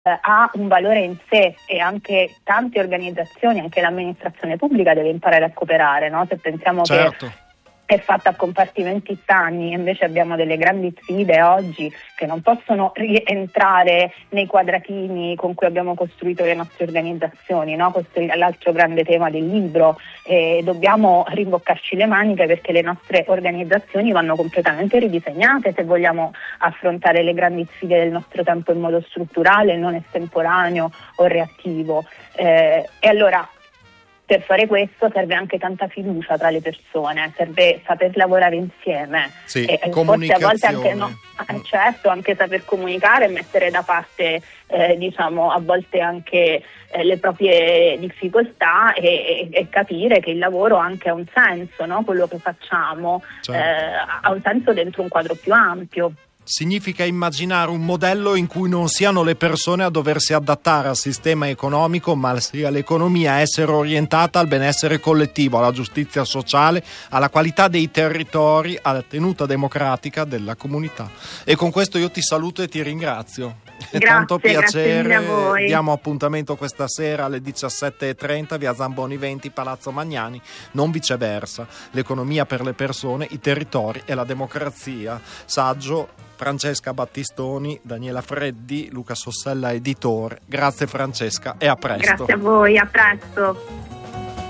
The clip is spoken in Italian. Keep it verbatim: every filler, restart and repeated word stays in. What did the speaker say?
ha un valore in sé, e anche tante organizzazioni, anche l'amministrazione pubblica deve imparare a cooperare, no? Se pensiamo certo. che è fatta a compartimenti stagni, invece abbiamo delle grandi sfide oggi che non possono rientrare nei quadratini con cui abbiamo costruito le nostre organizzazioni, no? Questo è l'altro grande tema del libro, e dobbiamo rimboccarci le maniche perché le nostre organizzazioni vanno completamente ridisegnate se vogliamo affrontare le grandi sfide del nostro tempo in modo strutturale, non estemporaneo o reattivo. Eh, e allora per fare questo serve anche tanta fiducia tra le persone, serve saper lavorare insieme, sì, e forse a volte anche no, mm. eh, certo, anche saper comunicare e mettere da parte eh, diciamo a volte anche eh, le proprie difficoltà e, e, e capire che il lavoro anche ha un senso, no? Quello che facciamo certo. eh, ha un senso dentro un quadro più ampio. Significa immaginare un modello in cui non siano le persone a doversi adattare al sistema economico, ma sia l'economia a essere orientata al benessere collettivo, alla giustizia sociale, alla qualità dei territori, alla tenuta democratica della comunità. E con questo io ti saluto e ti ringrazio. È Grazie, tanto piacere. grazie a voi. Diamo appuntamento questa sera alle diciassette e trenta, via Zamboni venti, Palazzo Magnani, non viceversa. L'economia per le persone, i territori e la democrazia. Saggio Francesca Battistoni, Daniela Freddi, Luca Sossella editore. Grazie Francesca e a presto. Grazie a voi, a presto.